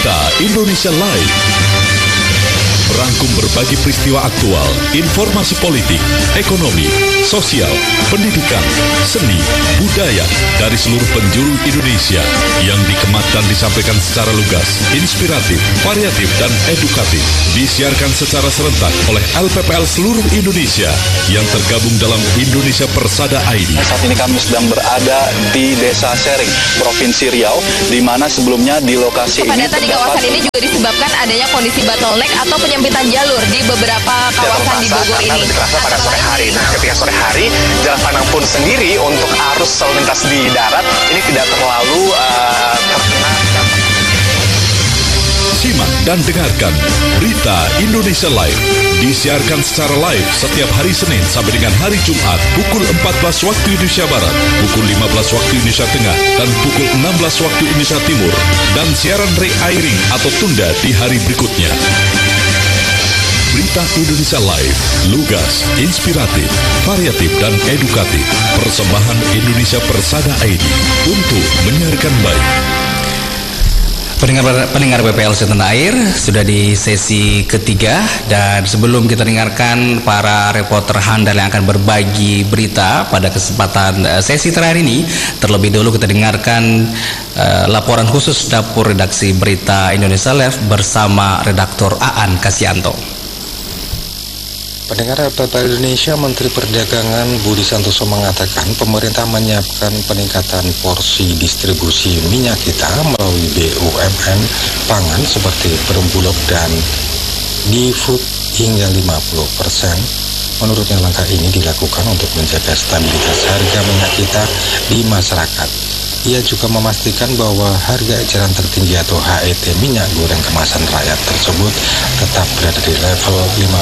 Berita Indonesia Live. Merangkum berbagai peristiwa aktual, informasi politik, ekonomi, sosial, pendidikan, seni, budaya dari seluruh penjuru Indonesia yang dikemat dan disampaikan secara lugas, inspiratif, variatif, dan edukatif. Disiarkan secara serentak oleh LPPL seluruh Indonesia yang tergabung dalam Indonesia Persada ID. Saat ini kami sedang berada di Desa Sering, Provinsi Riau, di mana sebelumnya di lokasi ini kepadatan di kawasan ini juga disebabkan adanya kondisi bottleneck atau penyempitan jalur di beberapa kawasan di Bogor ini. Lebih terasa pada sore hari. Nah, ketika sore hari, jalan pandang pun sendiri untuk arus lalu lintas di darat ini tidak terlalu terkena. Simak dan dengarkan Berita Indonesia Live. Disiarkan secara live setiap hari Senin sampai dengan hari Jumat pukul 14 waktu Indonesia Barat, pukul 15 waktu Indonesia Tengah, dan pukul 16 waktu Indonesia Timur. Dan siaran re-airing atau tunda di hari berikutnya. Berita Indonesia Live, lugas, inspiratif, variatif, dan edukatif. Persembahan Indonesia Persada ID untuk menyiarkan baik. Pendengar BPL Setanah Air, sudah di sesi ketiga, dan sebelum kita dengarkan para reporter handal yang akan berbagi berita pada kesempatan sesi terakhir ini, terlebih dahulu kita dengarkan laporan khusus Dapur Redaksi Berita Indonesia Live bersama redaktor Aan Kasianto. Pendengar LPPL Indonesia, Menteri Perdagangan Budi Santoso mengatakan pemerintah menyiapkan peningkatan porsi distribusi minyak kita melalui BUMN pangan seperti Perumbulok dan Di-Food hingga 50%. Menurutnya langkah ini dilakukan untuk menjaga stabilitas harga minyak kita di masyarakat. Ia juga memastikan bahwa harga eceran tertinggi atau HET minyak goreng kemasan rakyat tersebut tetap berada di level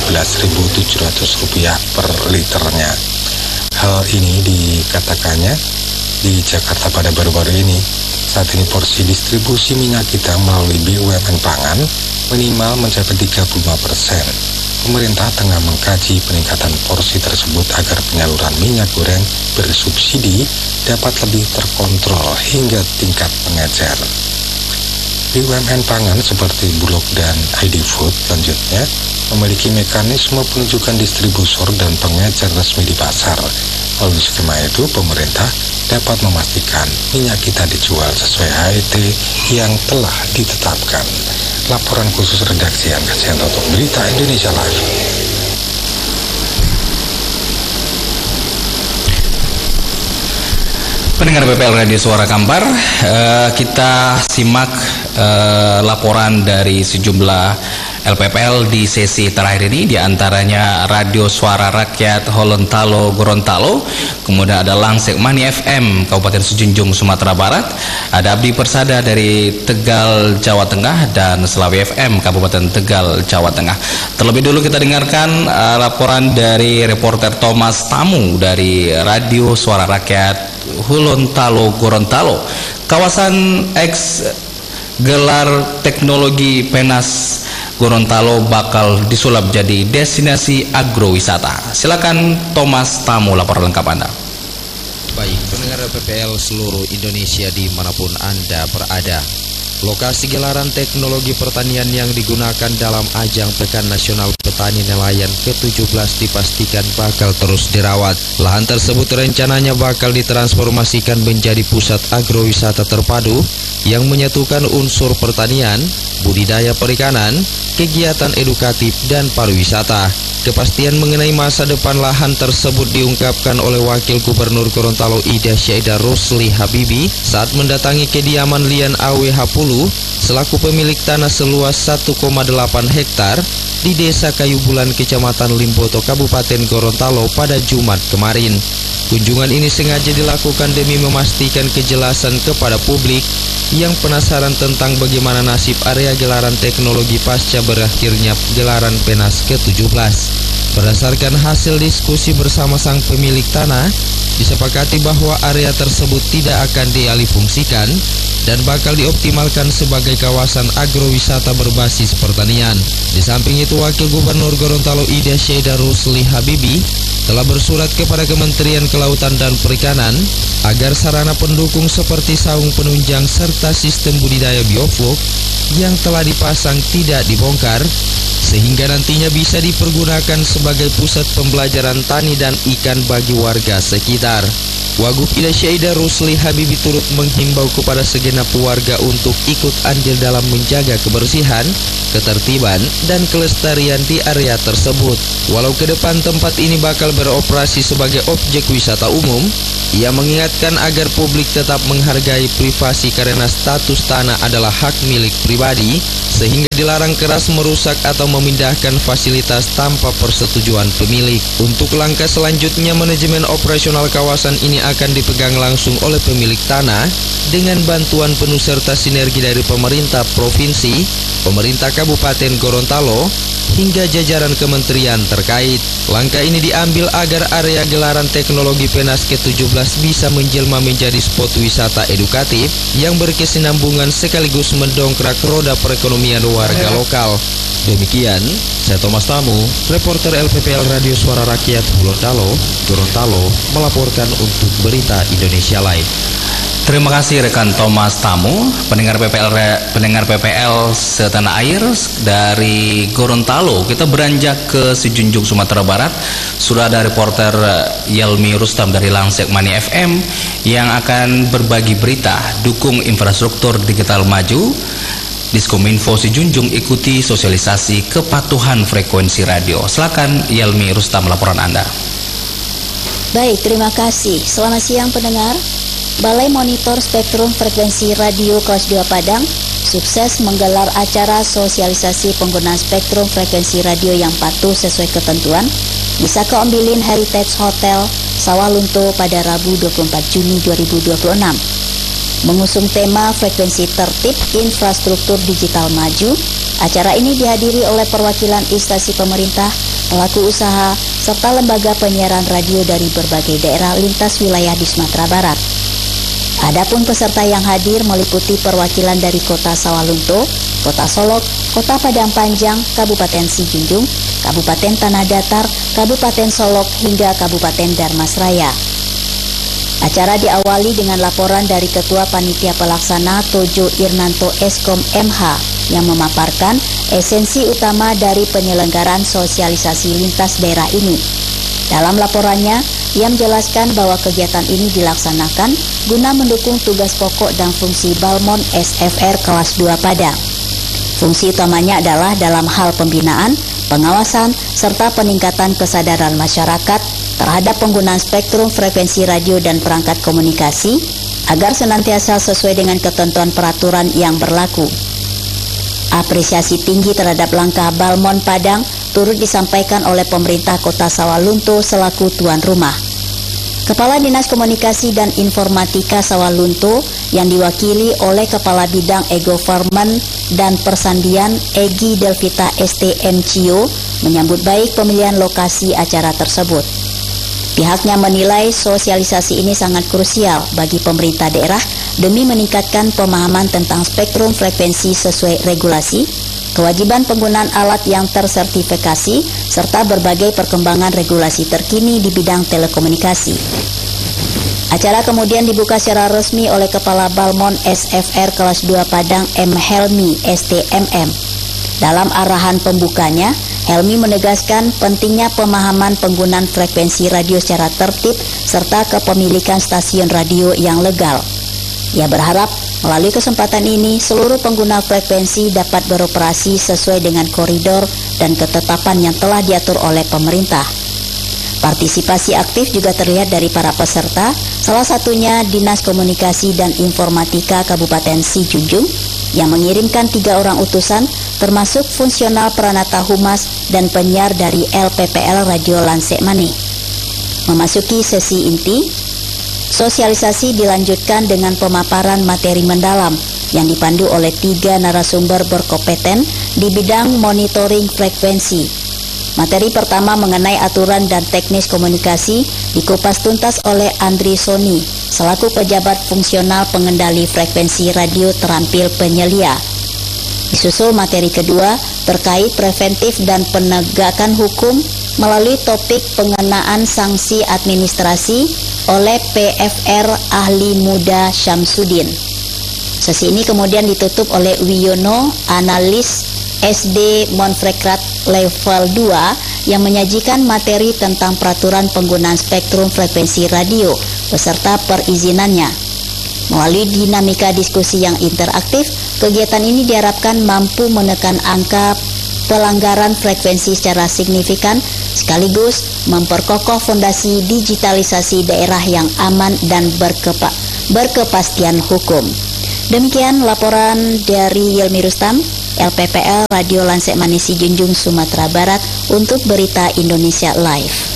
Rp15.700 per liternya. Hal ini dikatakannya di Jakarta pada baru-baru ini. Saat ini porsi distribusi minyak kita melalui BUMN pangan minimal mencapai 35%. Pemerintah tengah mengkaji peningkatan porsi tersebut agar penyaluran minyak goreng bersubsidi dapat lebih terkontrol hingga tingkat pengecer. BUMN pangan seperti Bulog dan ID Food selanjutnya memiliki mekanisme penunjukan distributor dan pengecer resmi di pasar. Melalui skema itu, pemerintah dapat memastikan minyak kita dijual sesuai HET yang telah ditetapkan. Laporan khusus redaksi yang Kasianto untuk Berita Indonesia Live. Pendengar BPL Radio Suara Kampar, kita simak laporan dari sejumlah LPPL di sesi terakhir ini, diantaranya Radio Suara Rakyat Holontalo Gorontalo, kemudian ada Langsek Mani FM Kabupaten Sejunjung Sumatera Barat, ada Abdi Persada dari Tegal Jawa Tengah, dan Selawi FM Kabupaten Tegal Jawa Tengah. Terlebih dulu kita dengarkan laporan dari reporter Thomas Tamu dari Radio Suara Rakyat Holontalo Gorontalo. Kawasan X gelar teknologi Penas Gorontalo bakal disulap jadi destinasi agrowisata. Silakan Thomas Tamu, laporan lengkap Anda. Baik, pendengar PPL seluruh Indonesia dimanapun Anda berada, lokasi gelaran teknologi pertanian yang digunakan dalam ajang Pekan Nasional Petani Nelayan ke-17 dipastikan bakal terus dirawat. Lahan tersebut rencananya bakal ditransformasikan menjadi pusat agrowisata terpadu yang menyatukan unsur pertanian, budidaya perikanan, kegiatan edukatif, dan pariwisata. Kepastian mengenai masa depan lahan tersebut diungkapkan oleh Wakil Gubernur Gorontalo Ida Syaida Rusli Habibi saat mendatangi kediaman Lian AWH Pulu selaku pemilik tanah seluas 1,8 hektar di Desa Kayu Bulan, Kecamatan Limboto, Kabupaten Gorontalo pada Jumat kemarin. Kunjungan ini sengaja dilakukan demi memastikan kejelasan kepada publik yang penasaran tentang bagaimana nasib area gelaran teknologi pasca berakhirnya gelaran Penas ke-17. Berdasarkan hasil diskusi bersama sang pemilik tanah, disepakati bahwa area tersebut tidak akan dialihfungsikan dan bakal dioptimalkan sebagai kawasan agrowisata berbasis pertanian. Di samping itu, Wakil Gubernur Gorontalo Ida Syaida Rusli Habibi telah bersurat kepada Kementerian Kelautan dan Perikanan agar sarana pendukung seperti saung penunjang serta sistem budidaya bioflok yang telah dipasang tidak dibongkar, sehingga nantinya bisa dipergunakan sebagai pusat pembelajaran tani dan ikan bagi warga sekitar. Wagub Ida Syaida Rusli Habibi turut menghimbau kepada segenap warga untuk ikut andil dalam menjaga kebersihan, ketertiban, dan kelestarian di area tersebut. Walau ke depan tempat ini bakal beroperasi sebagai objek wisata umum, ia mengingatkan agar publik tetap menghargai privasi karena status tanah adalah hak milik pribadi, sehingga dilarang keras merusak atau memindahkan fasilitas tanpa persetujuan pemilik. Untuk langkah selanjutnya, manajemen operasional kawasan ini akan dipegang langsung oleh pemilik tanah dengan bantuan penuh serta sinergi dari pemerintah provinsi, pemerintah Kabupaten Gorontalo, hingga jajaran kementerian terkait. Langkah ini diambil agar area gelaran teknologi PENAS ke-17 bisa menjelma menjadi spot wisata edukatif yang berkesinambungan sekaligus mendongkrak roda perekonomian warga lokal. Demikian, saya Thomas Tamu, reporter LPPL Radio Suara Rakyat Gorontalo, melaporkan untuk Berita Indonesia Live. Terima kasih rekan Thomas Tamu, pendengar PPL setanah air dari Gorontalo. Kita beranjak ke Sijunjung, Sumatera Barat. Sudah ada reporter Yelmi Rustam dari Langsek Mani FM yang akan berbagi berita dukung infrastruktur digital maju. Diskominfo Sijunjung ikuti sosialisasi kepatuhan frekuensi radio. Silakan Yelmi Rustam, laporan Anda. Baik, terima kasih. Selamat siang pendengar. Balai Monitor Spektrum Frekuensi Radio kelas 2 Padang sukses menggelar acara sosialisasi penggunaan spektrum frekuensi radio yang patuh sesuai ketentuan di Saka Ombilin Heritage Hotel Sawalunto pada Rabu 24 Juni 2026. Mengusung tema frekuensi tertib infrastruktur digital maju, acara ini dihadiri oleh perwakilan instansi pemerintah, pelaku usaha, serta lembaga penyiaran radio dari berbagai daerah lintas wilayah di Sumatera Barat. Adapun peserta yang hadir meliputi perwakilan dari Kota Sawalunto, Kota Solok, Kota Padang Panjang, Kabupaten Sijunjung, Kabupaten Tanah Datar, Kabupaten Solok, hingga Kabupaten Darmasraya. Acara diawali dengan laporan dari Ketua Panitia Pelaksana Tojo Irnanto Eskom MH yang memaparkan esensi utama dari penyelenggaraan sosialisasi lintas daerah ini. Dalam laporannya, ia menjelaskan bahwa kegiatan ini dilaksanakan guna mendukung tugas pokok dan fungsi Balmon SFR kelas 2 Padang. Fungsi utamanya adalah dalam hal pembinaan, pengawasan, serta peningkatan kesadaran masyarakat terhadap penggunaan spektrum frekuensi radio dan perangkat komunikasi agar senantiasa sesuai dengan ketentuan peraturan yang berlaku. Apresiasi tinggi terhadap langkah Balmon Padang turut disampaikan oleh pemerintah Kota Sawalunto selaku tuan rumah. Kepala Dinas Komunikasi dan Informatika Sawalunto yang diwakili oleh Kepala Bidang E-Government dan Persandian Egi Delvita STMCO menyambut baik pemilihan lokasi acara tersebut. Pihaknya menilai sosialisasi ini sangat krusial bagi pemerintah daerah demi meningkatkan pemahaman tentang spektrum frekuensi sesuai regulasi, kewajiban penggunaan alat yang tersertifikasi, serta berbagai perkembangan regulasi terkini di bidang telekomunikasi. Acara kemudian dibuka secara resmi oleh Kepala Balmon SFR kelas 2 Padang M. Helmi STMM. Dalam arahan pembukanya, Helmi menegaskan pentingnya pemahaman penggunaan frekuensi radio secara tertib serta kepemilikan stasiun radio yang legal. Ia berharap melalui kesempatan ini seluruh pengguna frekuensi dapat beroperasi sesuai dengan koridor dan ketetapan yang telah diatur oleh pemerintah. Partisipasi aktif juga terlihat dari para peserta, salah satunya Dinas Komunikasi dan Informatika Kabupaten Sijunjung yang mengirimkan 3 orang utusan termasuk fungsional Pranata Humas dan penyiar dari LPPL Radio Langsek Mani. Memasuki sesi inti, sosialisasi dilanjutkan dengan pemaparan materi mendalam yang dipandu oleh 3 narasumber berkompeten di bidang monitoring frekuensi. Materi pertama mengenai aturan dan teknis komunikasi dikupas tuntas oleh Andri Soni selaku pejabat fungsional pengendali frekuensi radio terampil penyelia. Disusul materi kedua terkait preventif dan penegakan hukum melalui topik pengenaan sanksi administrasi oleh PFR Ahli Muda Syamsuddin. Sesi ini kemudian ditutup oleh Wiono, analis SD Monfrekrat level 2 yang menyajikan materi tentang peraturan penggunaan spektrum frekuensi radio beserta perizinannya. Melalui dinamika diskusi yang interaktif, kegiatan ini diharapkan mampu menekan angka pelanggaran frekuensi secara signifikan sekaligus memperkokoh fondasi digitalisasi daerah yang aman dan berkepastian hukum. Demikian laporan dari Yelmi Rustam, LPPL Radio Lansek Manisi Junjung, Sumatera Barat untuk Berita Indonesia Live.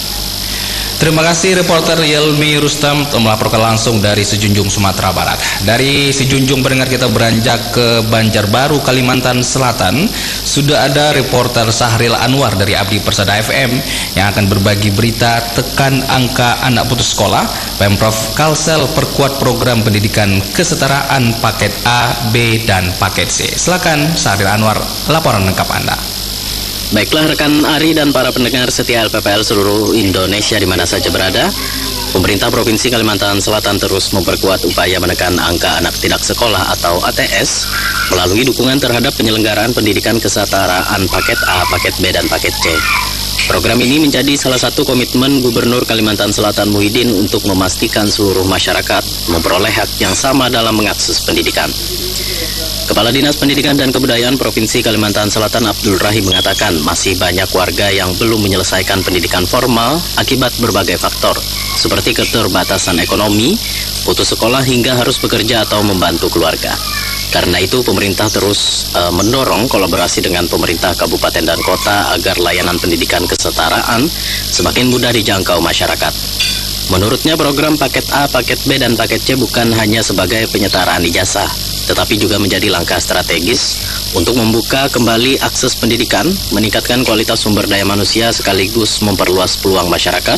Terima kasih reporter Yelmi Rustam melaporkan langsung dari Sejunjung, Sumatera Barat. Dari Sejunjung pendengar kita beranjak ke Banjarbaru, Kalimantan Selatan. Sudah ada reporter Sahril Anwar dari Abdi Persada FM yang akan berbagi berita tekan angka anak putus sekolah. Pemprov Kalsel perkuat program pendidikan kesetaraan paket A, B, dan paket C. Silakan Sahril Anwar, laporan lengkap Anda. Baiklah rekan Ari dan para pendengar setia LPPL seluruh Indonesia di mana saja berada, pemerintah Provinsi Kalimantan Selatan terus memperkuat upaya menekan angka anak tidak sekolah atau ATS melalui dukungan terhadap penyelenggaraan pendidikan kesetaraan paket A, paket B, dan paket C. Program ini menjadi salah satu komitmen Gubernur Kalimantan Selatan Muhyiddin untuk memastikan seluruh masyarakat memperoleh hak yang sama dalam mengakses pendidikan. Kepala Dinas Pendidikan dan Kebudayaan Provinsi Kalimantan Selatan Abdul Rahim mengatakan masih banyak warga yang belum menyelesaikan pendidikan formal akibat berbagai faktor, seperti keterbatasan ekonomi, putus sekolah hingga harus bekerja atau membantu keluarga. Karena itu pemerintah terus mendorong kolaborasi dengan pemerintah kabupaten dan kota agar layanan pendidikan kesetaraan semakin mudah dijangkau masyarakat. Menurutnya program paket A, paket B, dan paket C bukan hanya sebagai penyetaraan ijazah, tetapi juga menjadi langkah strategis untuk membuka kembali akses pendidikan, meningkatkan kualitas sumber daya manusia sekaligus memperluas peluang masyarakat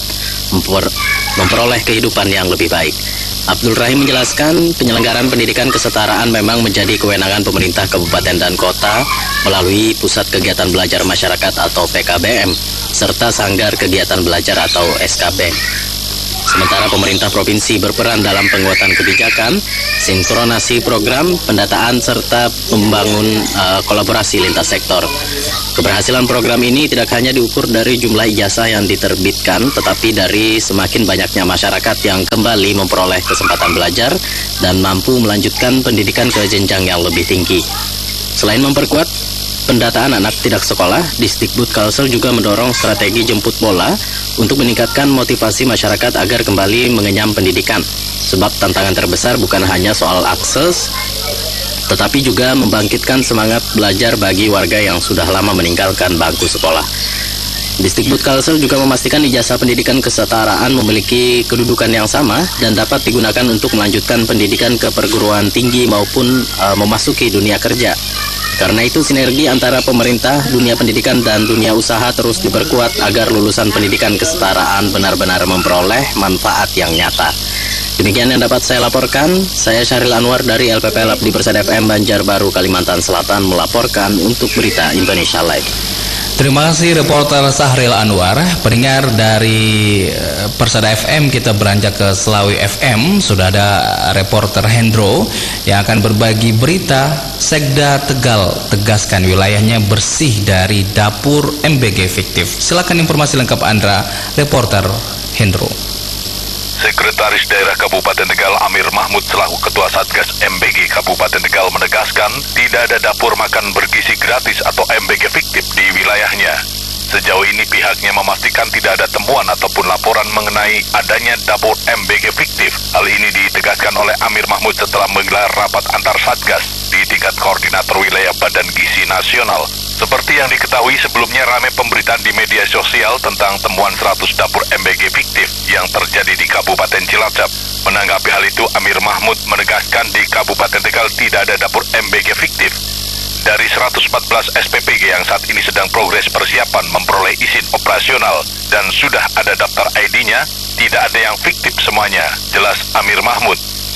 memperoleh kehidupan yang lebih baik. Abdul Rahim menjelaskan penyelenggaraan pendidikan kesetaraan memang menjadi kewenangan pemerintah kabupaten dan kota melalui Pusat Kegiatan Belajar Masyarakat atau PKBM serta Sanggar Kegiatan Belajar atau SKB. Sementara pemerintah provinsi berperan dalam penguatan kebijakan, sinkronasi program, pendataan, serta membangun kolaborasi lintas sektor. Keberhasilan program ini tidak hanya diukur dari jumlah ijazah yang diterbitkan, tetapi dari semakin banyaknya masyarakat yang kembali memperoleh kesempatan belajar dan mampu melanjutkan pendidikan ke jenjang yang lebih tinggi. Selain memperkuat pendataan anak tidak sekolah, Disdikbud Kalsel juga mendorong strategi jemput bola untuk meningkatkan motivasi masyarakat agar kembali mengenyam pendidikan. Sebab tantangan terbesar bukan hanya soal akses, tetapi juga membangkitkan semangat belajar bagi warga yang sudah lama meninggalkan bangku sekolah. Disdikbud Kalsel juga memastikan ijazah pendidikan kesetaraan memiliki kedudukan yang sama dan dapat digunakan untuk melanjutkan pendidikan ke perguruan tinggi maupun memasuki dunia kerja. Karena itu sinergi antara pemerintah, dunia pendidikan, dan dunia usaha terus diperkuat agar lulusan pendidikan kesetaraan benar-benar memperoleh manfaat yang nyata. Demikian yang dapat saya laporkan. Saya Syahril Anwar dari LPPL Abdi Persada FM Banjarbaru, Kalimantan Selatan melaporkan untuk Berita Indonesia Live. Terima kasih reporter Sahril Anwar. Pendengar dari Persada FM, kita beranjak ke Selawi FM. Sudah ada reporter Hendro yang akan berbagi berita. Sekda Tegal tegaskan wilayahnya bersih dari dapur MBG fiktif. Silakan informasi lengkap Anda, reporter Hendro. Sekretaris Daerah Kabupaten Tegal Amir Mahmud selaku Ketua Satgas MBG Kabupaten Tegal menegaskan tidak ada dapur makan bergizi gratis atau MBG fiktif di wilayahnya. Sejauh ini pihaknya memastikan tidak ada temuan ataupun laporan mengenai adanya dapur MBG fiktif. Hal ini ditegaskan oleh Amir Mahmud setelah menggelar rapat antar Satgas di tingkat koordinator wilayah Badan Gizi Nasional. Seperti yang diketahui sebelumnya ramai pemberitaan di media sosial tentang temuan 100 dapur MBG fiktif yang terjadi di Kabupaten Cilacap. Menanggapi hal itu, Amir Mahmud menegaskan di Kabupaten Tegal tidak ada dapur MBG fiktif. Dari 114 SPPG yang saat ini sedang progres persiapan memperoleh izin operasional dan sudah ada daftar ID-nya, tidak ada yang fiktif semuanya. Jelas Amir Mahmud.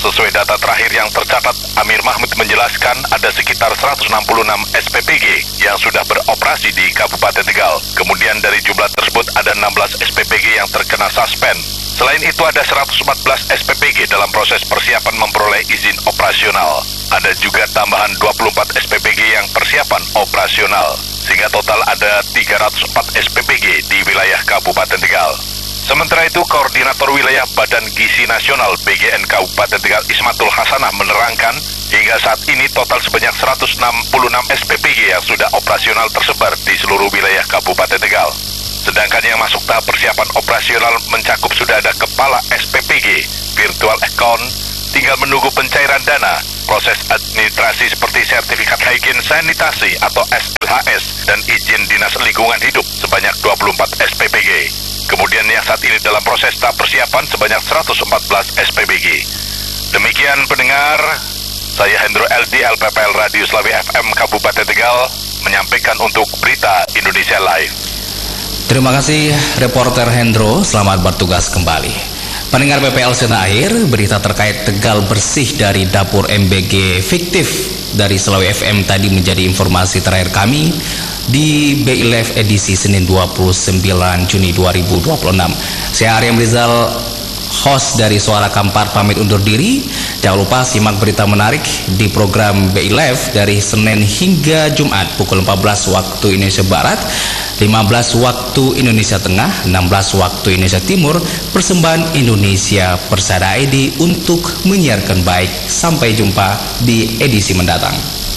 Sesuai data terakhir yang tercatat, Amir Mahmud menjelaskan ada sekitar 166 SPPG yang sudah beroperasi di Kabupaten Tegal. Kemudian dari jumlah tersebut ada 16 SPPG yang terkena suspend. Selain itu ada 114 SPPG dalam proses persiapan memperoleh izin operasional. Ada juga tambahan 24 SPPG yang persiapan operasional. Sehingga total ada 304 SPPG di wilayah Kabupaten Tegal. Sementara itu, Koordinator Wilayah Badan Gizi Nasional BGN Kabupaten Tegal Ismatul Hasanah menerangkan, hingga saat ini total sebanyak 166 SPPG yang sudah operasional tersebar di seluruh wilayah Kabupaten Tegal. Sedangkan yang masuk tahap persiapan operasional mencakup sudah ada kepala SPPG, virtual account, tinggal menunggu pencairan dana, proses administrasi seperti sertifikat higien sanitasi atau SLHS, dan izin dinas lingkungan hidup sebanyak 24 SPPG. Kemudian yang saat ini dalam proses tahap persiapan sebanyak 114 SPPG. Demikian pendengar, saya Hendro LD LPPL Radio Slawi FM Kabupaten Tegal menyampaikan untuk Berita Indonesia Live. Terima kasih reporter Hendro, selamat bertugas kembali. Pendengar PPL Setanah Air, berita terkait Tegal bersih dari dapur MBG fiktif dari Slawi FM tadi menjadi informasi terakhir kami di BI Live edisi Senin 29 Juni 2026. Saya Arya Rizal, host dari Suara Kampar, pamit undur diri. Jangan lupa simak berita menarik di program BI Live dari Senin hingga Jumat pukul 14 waktu Indonesia Barat, 15 waktu Indonesia Tengah, 16 waktu Indonesia Timur. Persembahan Indonesia Persada ID untuk menyiarkan baik. Sampai jumpa di edisi mendatang.